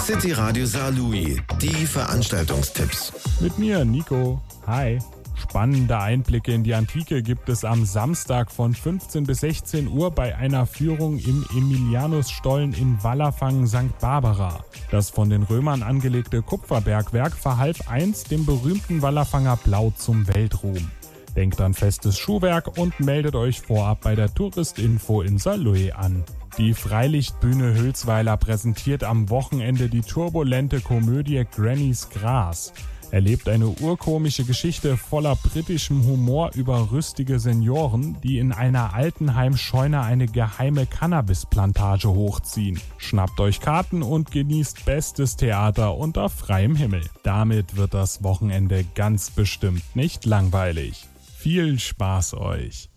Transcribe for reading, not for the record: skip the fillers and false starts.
City Radio Saarlouis, die Veranstaltungstipps. Mit mir, Nico. Hi. Spannende Einblicke in die Antike gibt es am Samstag von 15 bis 16 Uhr bei einer Führung im Emilianusstollen in Wallerfangen St. Barbara. Das von den Römern angelegte Kupferbergwerk verhalf einst dem berühmten Wallerfanger Blau zum Weltruhm. Denkt an festes Schuhwerk und meldet euch vorab bei der Touristinfo in Saarlouis an. Die Freilichtbühne Hülsweiler präsentiert am Wochenende die turbulente Komödie Granny's Gras. Erlebt eine urkomische Geschichte voller britischem Humor über rüstige Senioren, die in einer Altenheimscheune eine geheime Cannabisplantage hochziehen. Schnappt euch Karten und genießt bestes Theater unter freiem Himmel. Damit wird das Wochenende ganz bestimmt nicht langweilig. Viel Spaß euch!